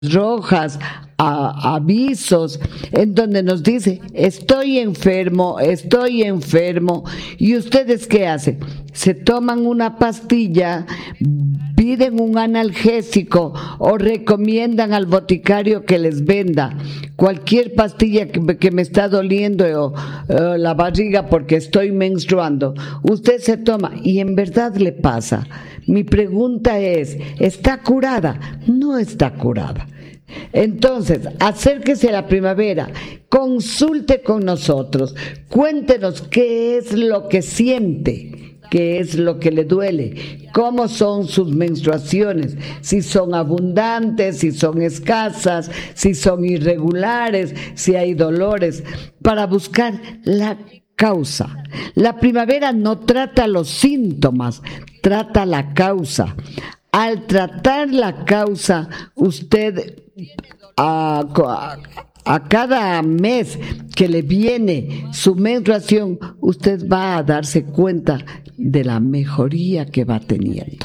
rojas, avisos, en donde nos dice, estoy enfermo, y ustedes ¿qué hacen? Se toman una pastilla, piden un analgésico o recomiendan al boticario que les venda cualquier pastilla que me está doliendo o la barriga porque estoy menstruando. Usted se toma y en verdad le pasa. Mi pregunta es, ¿está curada? No está curada. Entonces, acérquese a la primavera, consulte con nosotros, cuéntenos qué es lo que siente, qué es lo que le duele, cómo son sus menstruaciones, si son abundantes, si son escasas, si son irregulares, si hay dolores, para buscar la causa. La primavera no trata los síntomas, trata la causa. Al tratar la causa, usted a cada mes que le viene su menstruación, usted va a darse cuenta de la mejoría que va teniendo.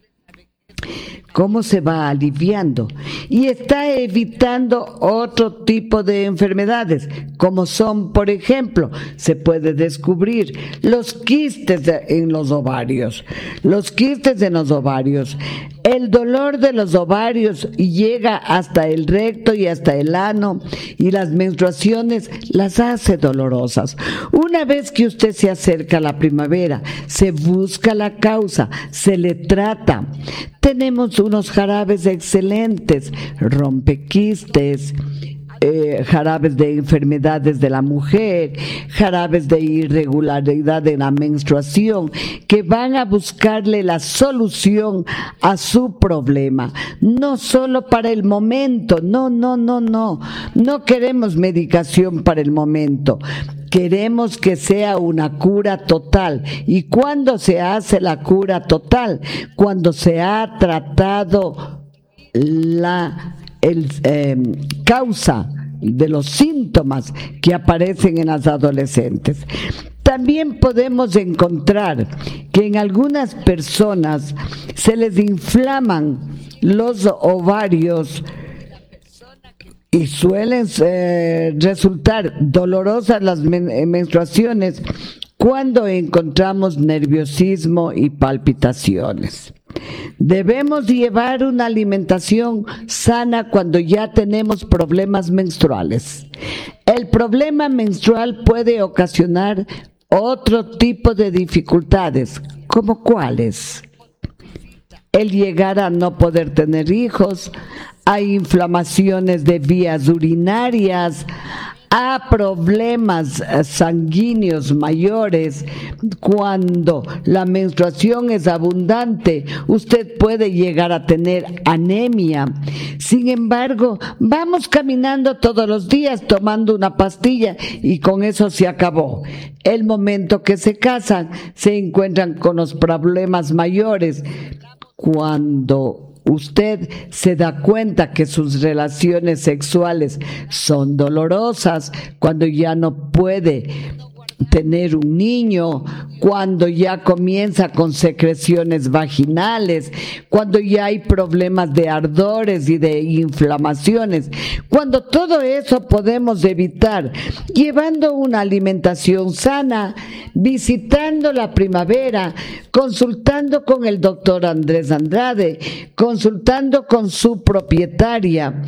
Cómo se va aliviando y está evitando otro tipo de enfermedades, como son, por ejemplo, se puede descubrir los quistes en los ovarios. Los quistes en los ovarios, el dolor de los ovarios llega hasta el recto y hasta el ano y las menstruaciones las hace dolorosas. Una vez que usted se acerca a la primavera, se busca la causa, se le trata. Tenemos unos jarabes excelentes, rompequistes, jarabes de enfermedades de la mujer, jarabes de irregularidad en la menstruación, que van a buscarle la solución a su problema, no solo para el momento, no queremos medicación para el momento. Queremos que sea una cura total. ¿Y cuándo se hace la cura total? Cuando se ha tratado la causa de los síntomas que aparecen en las adolescentes. También podemos encontrar que en algunas personas se les inflaman los ovarios y suelen resultar dolorosas las menstruaciones cuando encontramos nerviosismo y palpitaciones. Debemos llevar una alimentación sana cuando ya tenemos problemas menstruales. El problema menstrual puede ocasionar otro tipo de dificultades, ¿como cuáles? El llegar a no poder tener hijos, a inflamaciones de vías urinarias, a problemas sanguíneos mayores. Cuando la menstruación es abundante, usted puede llegar a tener anemia. Sin embargo, vamos caminando todos los días tomando una pastilla y con eso se acabó. El momento que se casan, se encuentran con los problemas mayores. Cuando usted se da cuenta que sus relaciones sexuales son dolorosas, cuando ya no puede tener un niño, cuando ya comienza con secreciones vaginales, cuando ya hay problemas de ardores y de inflamaciones, cuando todo eso podemos evitar llevando una alimentación sana, visitando la primavera, consultando con el doctor Andrés Andrade, consultando con su propietaria.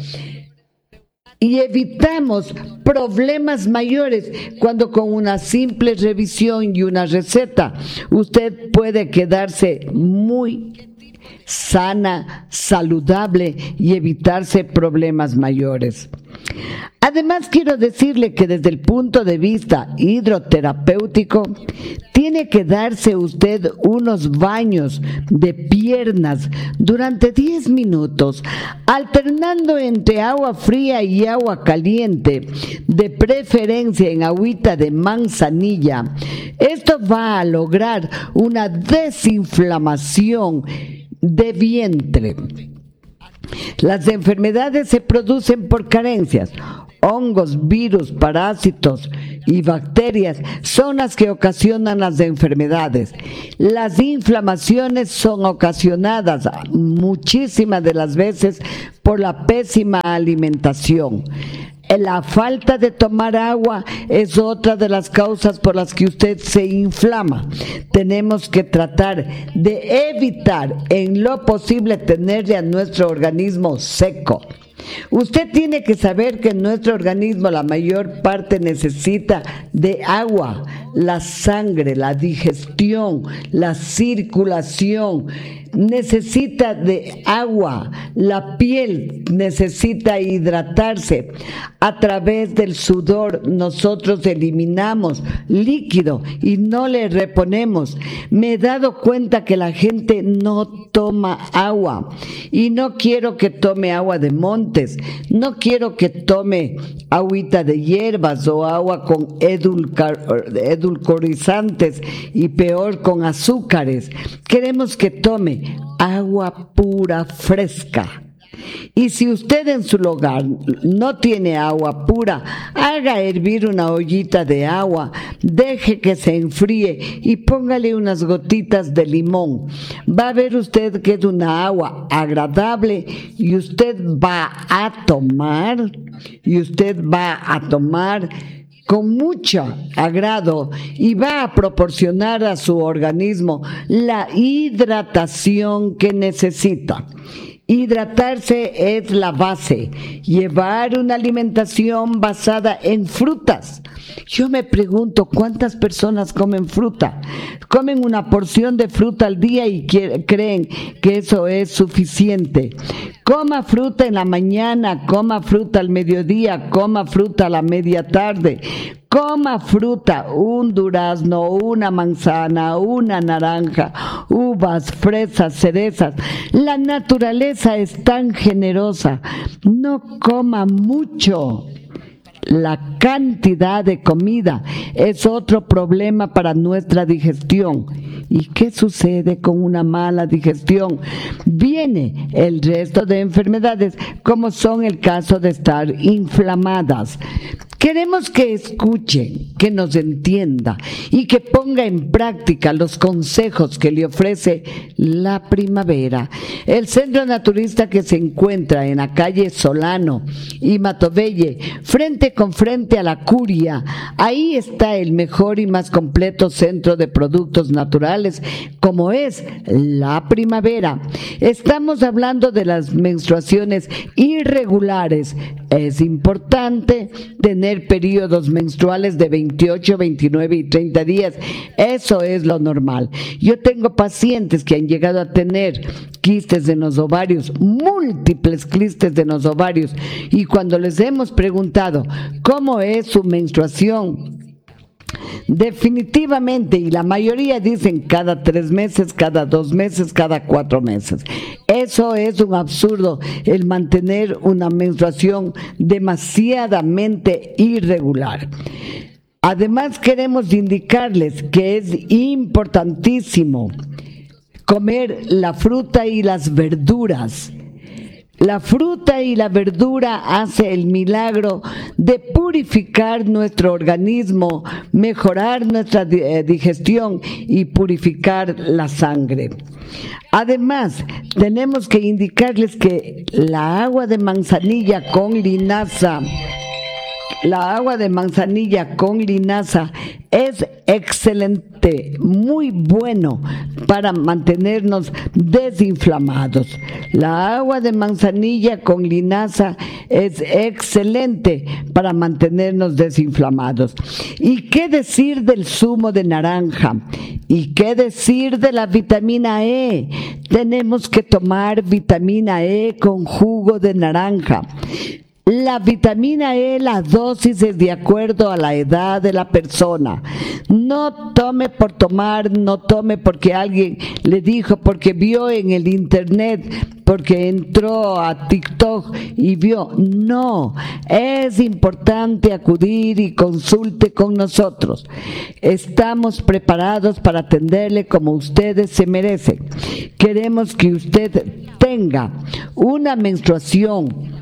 Y evitamos problemas mayores cuando con una simple revisión y una receta usted puede quedarse muy sana, saludable y evitarse problemas mayores. Además, quiero decirle que desde el punto de vista hidroterapéutico, tiene que darse usted unos baños de piernas durante 10 minutos, alternando entre agua fría y agua caliente, de preferencia en agüita de manzanilla. Esto va a lograr una desinflamación de vientre. Las enfermedades se producen por carencias hongos, virus, parásitos y bacterias son las que ocasionan las enfermedades. Las inflamaciones son ocasionadas muchísimas de las veces por la pésima alimentación. La falta de tomar agua es otra de las causas por las que usted se inflama. Tenemos que tratar de evitar en lo posible tenerle a nuestro organismo seco. Usted tiene que saber que nuestro organismo la mayor parte necesita de agua, la sangre, la digestión, la circulación, necesita de agua, la piel necesita hidratarse. A través del sudor nosotros eliminamos líquido y no le reponemos. Me he dado cuenta que la gente no toma agua y no quiero que tome agua de montes, no quiero que tome agüita de hierbas o agua con edulcorizantes y peor con azúcares. Queremos que tome agua pura, fresca. Y si usted en su hogar no tiene agua pura, haga hervir una ollita de agua, deje que se enfríe y póngale unas gotitas de limón. Va a ver usted que es una agua agradable y usted va a tomar con mucho agrado y va a proporcionar a su organismo la hidratación que necesita. Hidratarse es la base. Llevar una alimentación basada en frutas. Yo me pregunto, ¿cuántas personas comen fruta? Comen una porción de fruta al día y creen que eso es suficiente. Coma fruta en la mañana, coma fruta al mediodía, coma fruta a la media tarde. Coma fruta, un durazno, una manzana, una naranja, uvas, fresas, cerezas. La naturaleza es tan generosa. No coma mucho. La cantidad de comida es otro problema para nuestra digestión. ¿Y qué sucede con una mala digestión? Viene el resto de enfermedades, como son el caso de estar inflamadas. Queremos que escuche, que nos entienda y que ponga en práctica los consejos que le ofrece La Primavera, el centro naturista que se encuentra en la calle Solano y Matovelle, frente con frente a la Curia. Ahí está el mejor y más completo centro de productos naturales, como es La Primavera. Estamos hablando de las menstruaciones irregulares. Es importante tener periodos menstruales de 28, 29 y 30 días. Eso es lo normal. Yo tengo pacientes que han llegado a tener quistes en los ovarios, múltiples quistes en los ovarios, y cuando les hemos preguntado cómo es su menstruación, definitivamente, y la mayoría dicen cada 3 meses, cada 2 meses, cada 4 meses. Eso es un absurdo, el mantener una menstruación demasiadamente irregular. Además, queremos indicarles que es importantísimo comer la fruta y las verduras. La fruta y la verdura hace el milagro de purificar nuestro organismo, mejorar nuestra digestión y purificar la sangre. Además, tenemos que indicarles que la agua de manzanilla con linaza es excelente, muy bueno para mantenernos desinflamados. La agua de manzanilla con linaza es excelente para mantenernos desinflamados. ¿Y qué decir del zumo de naranja? ¿Y qué decir de la vitamina E? Tenemos que tomar vitamina E con jugo de naranja. La vitamina E, la dosis es de acuerdo a la edad de la persona. No tome por tomar, no tome porque alguien le dijo, porque vio en el internet, porque entró a TikTok y vio. No, es importante acudir y consulte con nosotros. Estamos preparados para atenderle como ustedes se merecen. Queremos que usted tenga una menstruación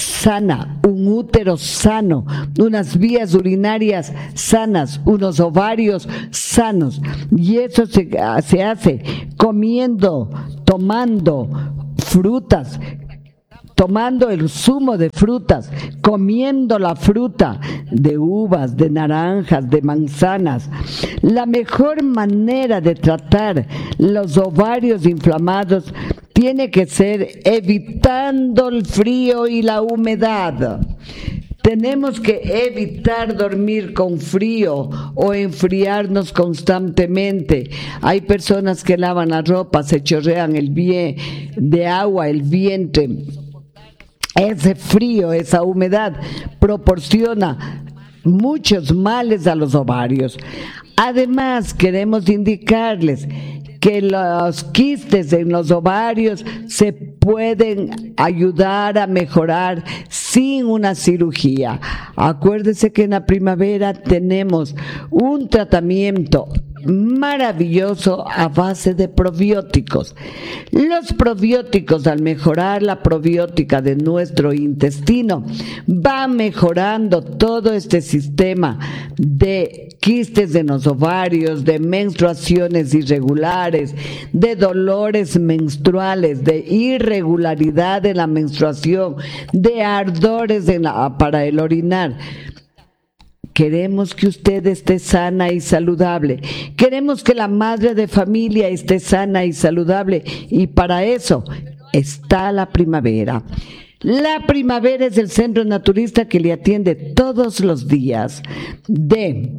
sana, un útero sano, unas vías urinarias sanas, unos ovarios sanos. Y eso se hace comiendo, tomando frutas, tomando el zumo de frutas, comiendo la fruta de uvas, de naranjas, de manzanas. La mejor manera de tratar los ovarios inflamados tiene que ser evitando el frío y la humedad. Tenemos que evitar dormir con frío o enfriarnos constantemente. Hay personas que lavan la ropa, se chorrean de agua el vientre. Ese frío, esa humedad proporciona muchos males a los ovarios. Además, queremos indicarles que los quistes en los ovarios se pueden ayudar a mejorar sin una cirugía. Acuérdense que en la primavera tenemos un tratamiento maravilloso a base de probióticos. Los probióticos, al mejorar la probiótica de nuestro intestino, va mejorando todo este sistema de quistes en los ovarios, de menstruaciones irregulares, de dolores menstruales, de irregularidad en la menstruación, de ardores para el orinar. Queremos que usted esté sana y saludable. Queremos que la madre de familia esté sana y saludable. Y para eso está la primavera. La primavera es el centro naturista que le atiende todos los días de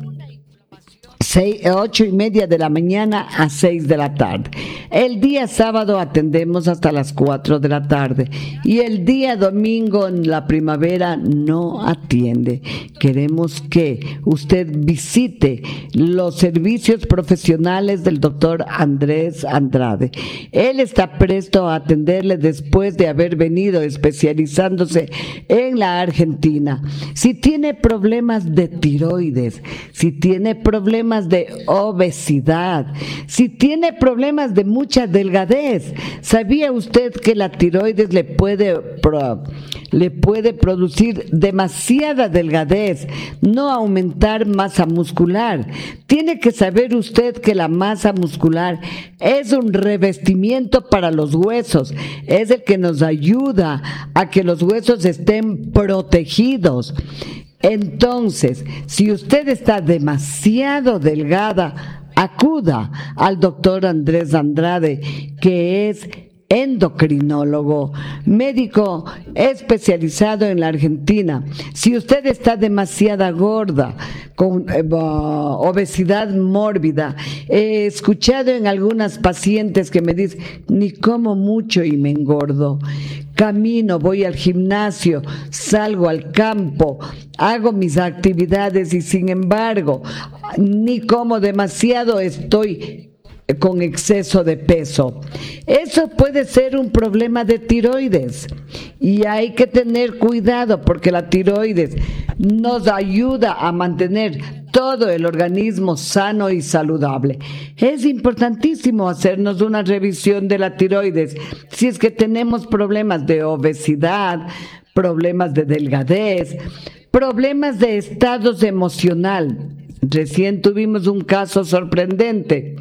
8:30 de la mañana a 6 de la tarde. El día sábado atendemos hasta las 4 de la tarde y el día domingo en la primavera no atiende. Queremos que usted visite los servicios profesionales del doctor Andrés Andrade. Él está presto a atenderle después de haber venido especializándose en la Argentina. Si tiene problemas de tiroides, si tiene problemas de obesidad, si tiene problemas de mucha delgadez, ¿sabía usted que la tiroides le puede producir demasiada delgadez, no aumentar masa muscular? Tiene que saber usted que la masa muscular es un revestimiento para los huesos, es el que nos ayuda a que los huesos estén protegidos. Entonces, si usted está demasiado delgada, acuda al doctor Andrés Andrade, que es endocrinólogo, médico especializado en la Argentina. Si usted está demasiado gorda, con obesidad mórbida, he escuchado en algunas pacientes que me dicen, ni como mucho y me engordo. Camino, voy al gimnasio, salgo al campo, hago mis actividades y sin embargo, ni como demasiado, estoy con exceso de peso. Eso puede ser un problema de tiroides y hay que tener cuidado porque la tiroides nos ayuda a mantener todo el organismo sano y saludable. Es importantísimo hacernos una revisión de la tiroides si es que tenemos problemas de obesidad, problemas de delgadez, problemas de estados emocional. Recién tuvimos un caso sorprendente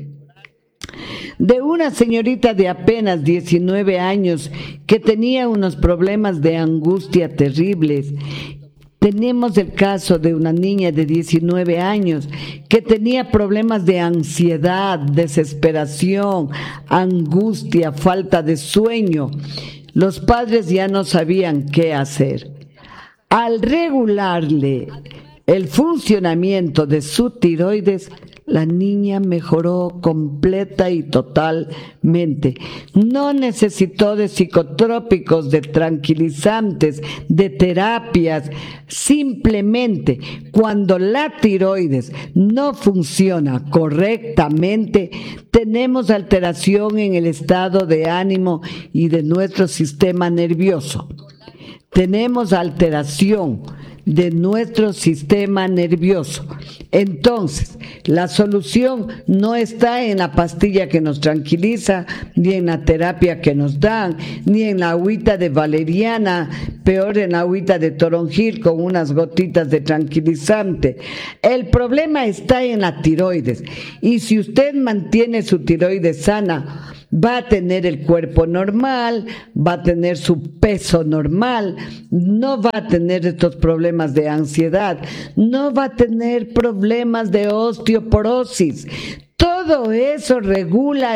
de una señorita de apenas 19 años que tenía unos problemas de angustia terribles. Tenemos el caso de una niña de 19 años que tenía problemas de ansiedad, desesperación, angustia, falta de sueño. Los padres ya no sabían qué hacer. Al regularle el funcionamiento de su tiroides, la niña mejoró completa y totalmente. No necesitó de psicotrópicos, de tranquilizantes, de terapias. Simplemente, cuando la tiroides no funciona correctamente, tenemos alteración en el estado de ánimo y de nuestro sistema nervioso. Tenemos alteración de nuestro sistema nervioso. Entonces, la solución no está en la pastilla que nos tranquiliza, ni en la terapia que nos dan, ni en la agüita de valeriana, peor en la agüita de toronjil con unas gotitas de tranquilizante. El problema está en la tiroides. Y si usted mantiene su tiroides sana, va a tener el cuerpo normal, va a tener su peso normal, no va a tener estos problemas de ansiedad, no va a tener problemas de osteoporosis. Todo eso regula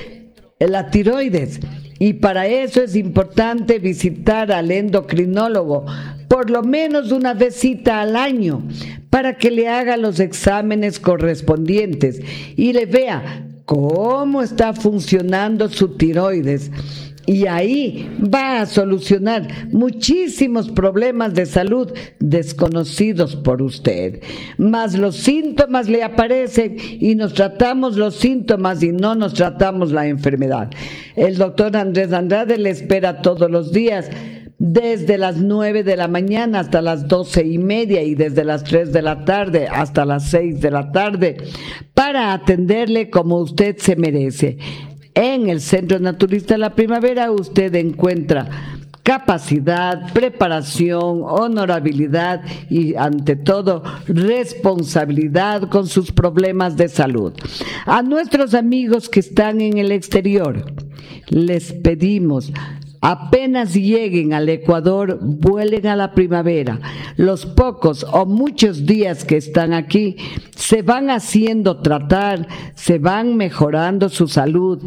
la tiroides. Y para eso es importante visitar al endocrinólogo por lo menos una vezcita al año para que le haga los exámenes correspondientes y le vea cómo está funcionando su tiroides. Y ahí va a solucionar muchísimos problemas de salud desconocidos por usted. Mas los síntomas le aparecen y nos tratamos los síntomas y no nos tratamos la enfermedad. El doctor Andrés Andrade le espera todos los días, desde las 9 de la mañana hasta las 12:30 y desde las 3 de la tarde hasta las 6 de la tarde para atenderle como usted se merece. En el Centro Naturista La Primavera usted encuentra capacidad, preparación, honorabilidad y ante todo responsabilidad con sus problemas de salud. A nuestros amigos que están en el exterior les pedimos: apenas lleguen al Ecuador, vuelen a La Primavera. Los pocos o muchos días que están aquí se van haciendo tratar, se van mejorando su salud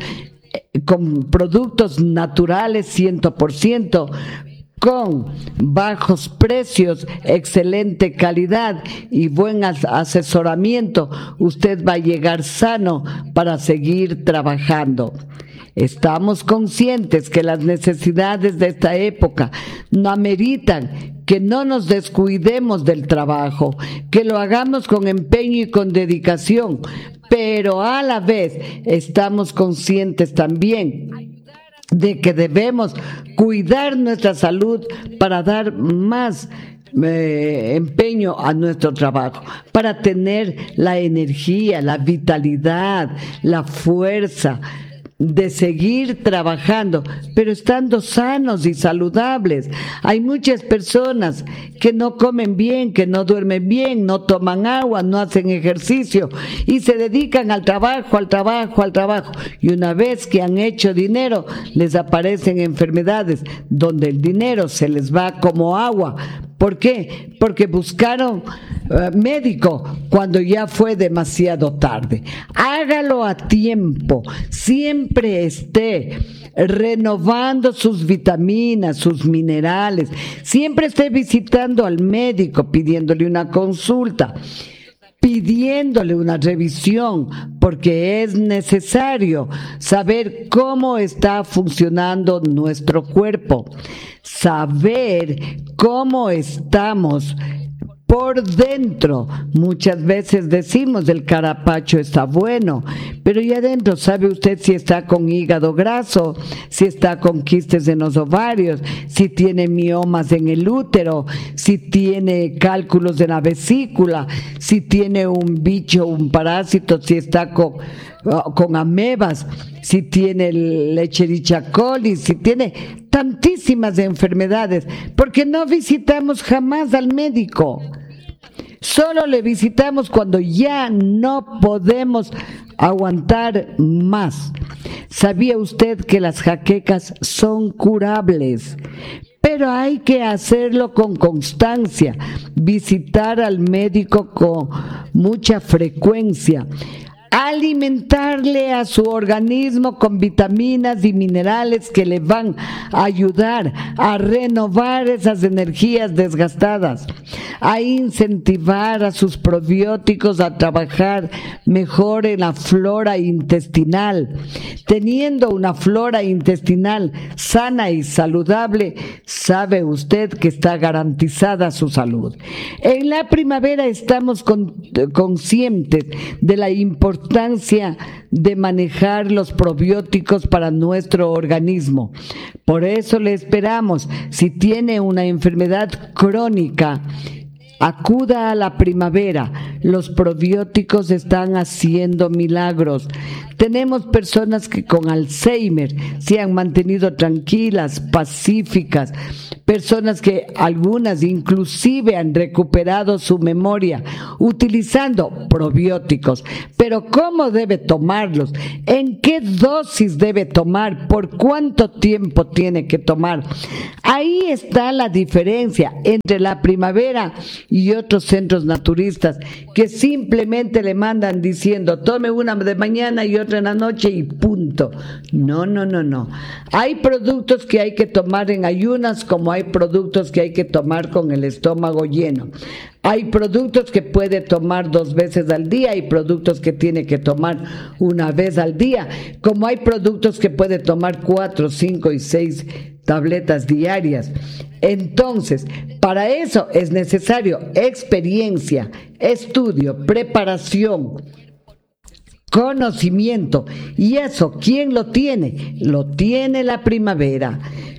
con productos naturales 100%, con bajos precios, excelente calidad y buen asesoramiento. Usted va a llegar sano para seguir trabajando. Estamos conscientes que las necesidades de esta época no ameritan que no nos descuidemos del trabajo, que lo hagamos con empeño y con dedicación, pero a la vez estamos conscientes también de que debemos cuidar nuestra salud para dar más empeño a nuestro trabajo, para tener la energía, la vitalidad, la fuerza de seguir trabajando, pero estando sanos y saludables. Hay muchas personas que no comen bien, que no duermen bien, no toman agua, no hacen ejercicio y se dedican al trabajo, al trabajo, al trabajo. Y una vez que han hecho dinero, les aparecen enfermedades donde el dinero se les va como agua. ¿Por qué? Porque buscaron médico cuando ya fue demasiado tarde. Hágalo a tiempo, siempre esté renovando sus vitaminas, sus minerales, siempre esté visitando al médico, pidiéndole una consulta, pidiéndole una revisión, porque es necesario saber cómo está funcionando nuestro cuerpo, saber cómo estamos por dentro. Muchas veces decimos el carapacho está bueno, pero ¿y adentro sabe usted si está con hígado graso, si está con quistes en los ovarios, si tiene miomas en el útero, si tiene cálculos en la vesícula, si tiene un bicho, un parásito, si está con amebas, si tiene Escherichia coli, si tiene tantísimas enfermedades? Porque no visitamos jamás al médico. Solo le visitamos cuando ya no podemos aguantar más. ¿Sabía usted que las jaquecas son curables? Pero hay que hacerlo con constancia, visitar al médico con mucha frecuencia, alimentarle a su organismo con vitaminas y minerales que le van a ayudar a renovar esas energías desgastadas, a incentivar a sus probióticos a trabajar mejor en la flora intestinal. Teniendo una flora intestinal sana y saludable, sabe usted que está garantizada su salud. En La Primavera estamos conscientes de la importancia de manejar los probióticos para nuestro organismo. Por eso le esperamos. Si tiene una enfermedad crónica Acuda a la primavera. Los probióticos están haciendo milagros. Tenemos personas que con Alzheimer se han mantenido tranquilas, pacíficas, personas que algunas inclusive han recuperado su memoria utilizando probióticos. Pero ¿cómo debe tomarlos? ¿En qué dosis debe tomar? ¿Por cuánto tiempo tiene que tomar? Ahí está la diferencia entre la primavera y otros centros naturistas que simplemente le mandan diciendo tome una de mañana y otra en la noche y punto. No. Hay productos que hay que tomar en ayunas, como hay productos que hay que tomar con el estómago lleno. Hay productos que puede tomar 2 veces al día, hay productos que tiene que tomar 1 vez al día, como hay productos que puede tomar 4, 5 y 6 tabletas diarias. Entonces, para eso es necesario experiencia, estudio, preparación, conocimiento. Y eso, ¿quién lo tiene? Lo tiene la primavera.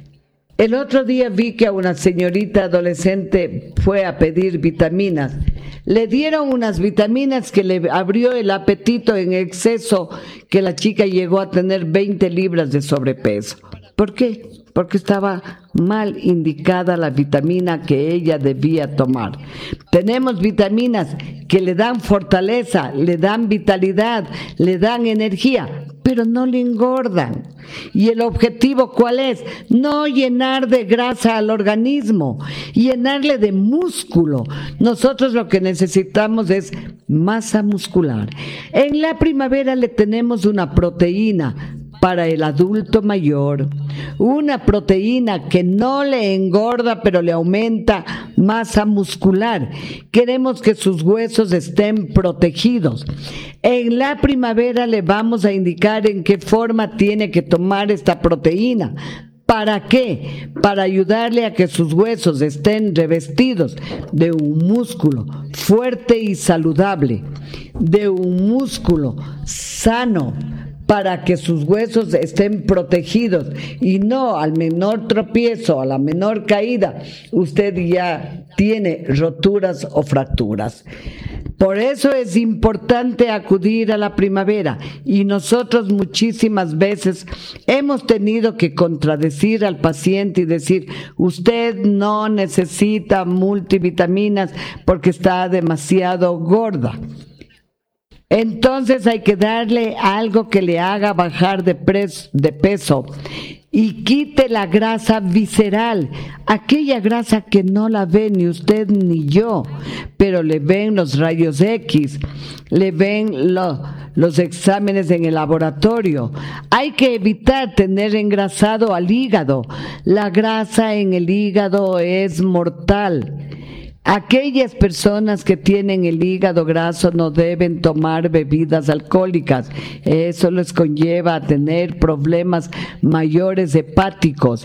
El otro día vi que a una señorita adolescente fue a pedir vitaminas. Le dieron unas vitaminas que le abrió el apetito en exceso, que la chica llegó a tener 20 libras de sobrepeso. ¿Por qué? Porque estaba mal indicada la vitamina que ella debía tomar. Tenemos vitaminas que le dan fortaleza, le dan vitalidad, le dan energía, pero no le engordan. ¿Y el objetivo cuál es? No llenar de grasa al organismo, llenarle de músculo. Nosotros lo que necesitamos es masa muscular. En la primavera le tenemos una proteína para el adulto mayor, una proteína que no le engorda pero le aumenta masa muscular. Queremos que sus huesos estén protegidos. En la primavera le vamos a indicar en qué forma tiene que tomar esta proteína. ¿Para qué? Para ayudarle a que sus huesos estén revestidos de un músculo fuerte y saludable, de un músculo sano, para que sus huesos estén protegidos y no al menor tropiezo, a la menor caída, usted ya tiene roturas o fracturas. Por eso es importante acudir a la primavera, y nosotros muchísimas veces hemos tenido que contradecir al paciente y decir, usted no necesita multivitaminas porque está demasiado gorda. Entonces hay que darle algo que le haga bajar de peso y quite la grasa visceral, aquella grasa que no la ve ni usted ni yo, pero le ven los rayos X, le ven los exámenes en el laboratorio. Hay que evitar tener engrasado al hígado. La grasa en el hígado es mortal. Aquellas personas que tienen el hígado graso no deben tomar bebidas alcohólicas. Eso les conlleva a tener problemas mayores hepáticos.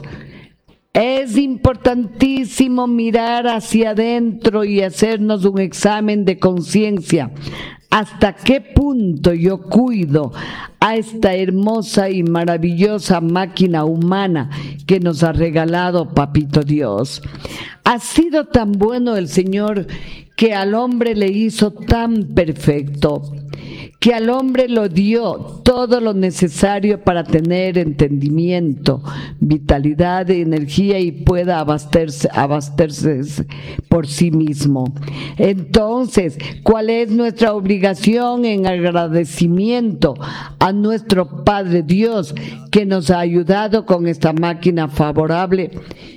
Es importantísimo mirar hacia adentro y hacernos un examen de conciencia. ¿Hasta qué punto yo cuido a esta hermosa y maravillosa máquina humana que nos ha regalado Papito Dios? Ha sido tan bueno el Señor que al hombre le hizo tan perfecto, que al hombre lo dio todo lo necesario para tener entendimiento, vitalidad, energía y pueda abastecerse por sí mismo. Entonces, ¿cuál es nuestra obligación en agradecimiento a nuestro Padre Dios que nos ha ayudado con esta máquina favorable?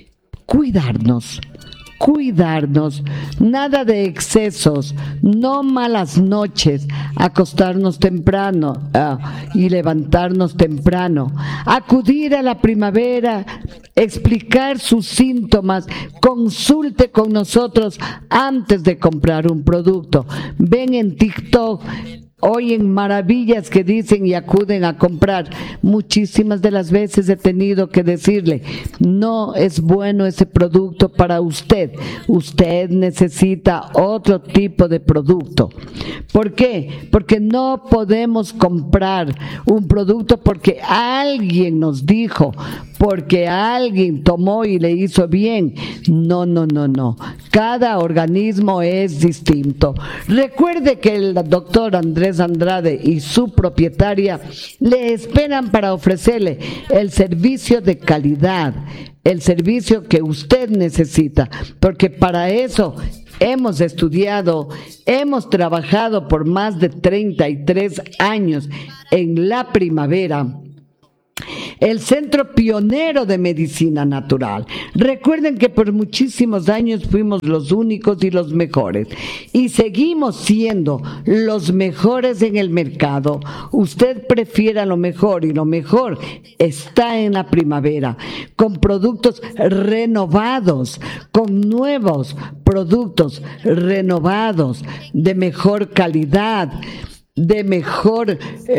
Cuidarnos, nada de excesos, no malas noches, acostarnos temprano y levantarnos temprano, acudir a la primavera, explicar sus síntomas, consulte con nosotros antes de comprar un producto. Ven en TikTok, oyen maravillas que dicen y acuden a comprar. Muchísimas de las veces he tenido que decirle, no es bueno ese producto para usted. Usted necesita otro tipo de producto. ¿Por qué? Porque no podemos comprar un producto porque alguien nos dijo, porque alguien tomó y le hizo bien. No. Cada organismo es distinto. Recuerde que el doctor Andrés Andrade y su propietaria le esperan para ofrecerle el servicio de calidad, el servicio que usted necesita, porque para eso hemos estudiado, hemos trabajado por más de 33 años en La Primavera, el centro pionero de medicina natural. Recuerden que por muchísimos años fuimos los únicos y los mejores, y seguimos siendo los mejores en el mercado. Usted prefiera lo mejor, y lo mejor está en La Primavera, con productos renovados, con nuevos productos renovados, de mejor calidad, de mejor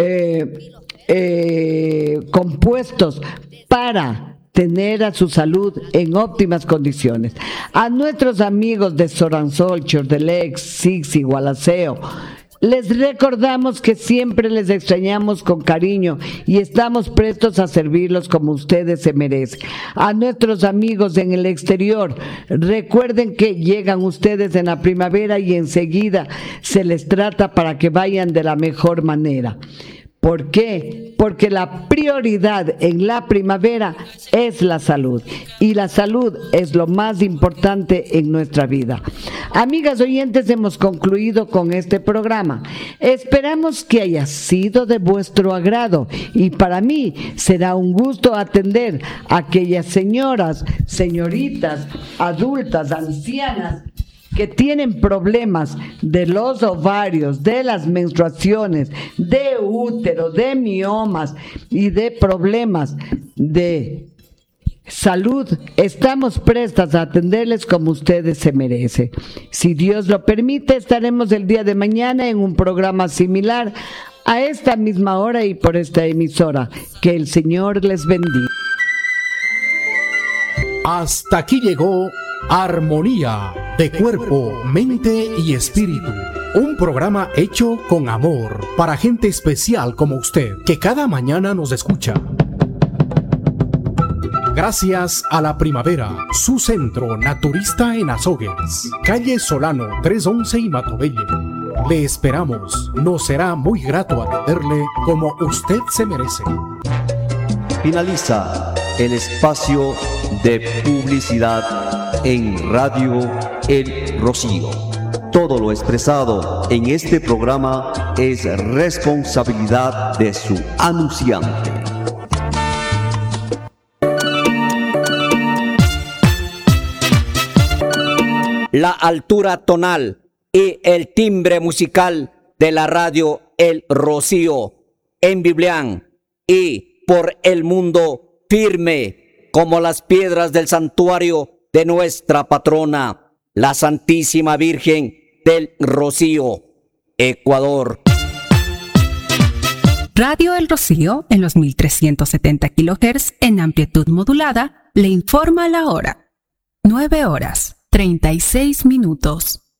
compuestos para tener a su salud en óptimas condiciones. A nuestros amigos de Soransol, Chordelex, Six y Gualaceo, les recordamos que siempre les extrañamos con cariño y estamos prestos a servirlos como ustedes se merecen. A nuestros amigos en el exterior, recuerden que llegan ustedes en La Primavera y enseguida se les trata para que vayan de la mejor manera. ¿Por qué? Porque la prioridad en La Primavera es la salud, y la salud es lo más importante en nuestra vida. Amigas oyentes, hemos concluido con este programa. Esperamos que haya sido de vuestro agrado, y para mí será un gusto atender a aquellas señoras, señoritas, adultas, ancianas, que tienen problemas de los ovarios, de las menstruaciones, de útero, de miomas y de problemas de salud. Estamos prestas a atenderles como ustedes se merecen. Si Dios lo permite, estaremos el día de mañana en un programa similar a esta misma hora y por esta emisora. Que el Señor les bendiga. Hasta aquí llegó Armonía de Cuerpo, Mente y Espíritu. Un programa hecho con amor para gente especial como usted, que cada mañana nos escucha. Gracias a La Primavera, su centro naturista en Azogues, calle Solano 311 y Matobelle. Le esperamos, nos será muy grato atenderle como usted se merece. Finaliza el espacio de publicidad en Radio El Rocío. Todo lo expresado en este programa es responsabilidad de su anunciante. La altura tonal y el timbre musical de la radio El Rocío en Biblián y por el mundo, firme como las piedras del santuario de nuestra patrona, la Santísima Virgen del Rocío, Ecuador. Radio El Rocío, en los 1370 kHz en amplitud modulada, le informa la hora. 9:36 minutos.